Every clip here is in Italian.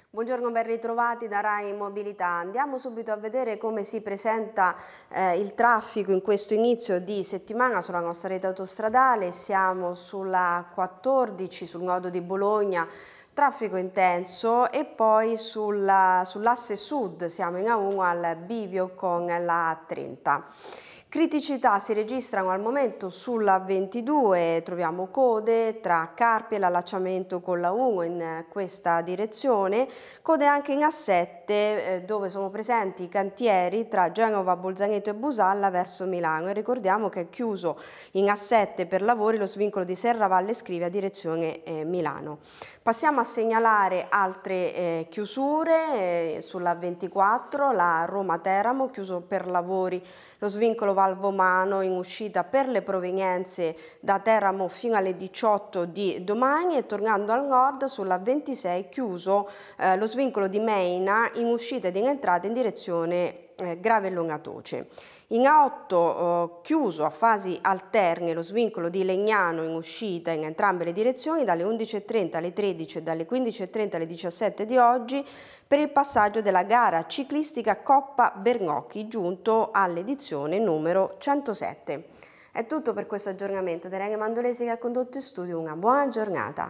Buongiorno, ben ritrovati da Rai Mobilità. Andiamo subito a vedere come si presenta il traffico in questo inizio di settimana sulla nostra rete autostradale. Siamo sulla 14, sul nodo di Bologna, traffico intenso, e poi sull'asse sud siamo in A1 al bivio con la A30. Criticità si registrano al momento sulla 22, troviamo code tra Carpi e l'allacciamento con la 1 in questa direzione, code anche in A7 dove sono presenti i cantieri tra Genova, Bolzaneto e Busalla verso Milano, e ricordiamo che è chiuso in A7 per lavori lo svincolo di Serravalle Scrivia direzione Milano. Passiamo a segnalare altre chiusure sulla 24, la Roma-Teramo, chiuso per lavori lo svincolo Valvomano in uscita per le provenienze da Teramo fino alle 18 di domani, e tornando al nord sulla 26 chiuso lo svincolo di Meina in uscita ed in entrata in direzione Gravellona Toce. In A8 chiuso a fasi alterne lo svincolo di Legnano in uscita in entrambe le direzioni dalle 11.30 alle 13 e dalle 15.30 alle 17 di oggi per il passaggio della gara ciclistica Coppa Bernocchi, giunto all'edizione numero 107. È tutto per questo aggiornamento. Da Irene Mandolesi che ha condotto in studio, una buona giornata.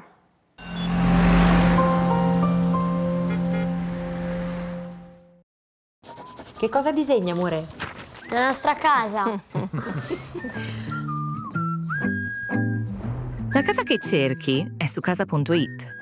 Che cosa disegni, amore? La nostra casa. La casa che cerchi è su casa.it.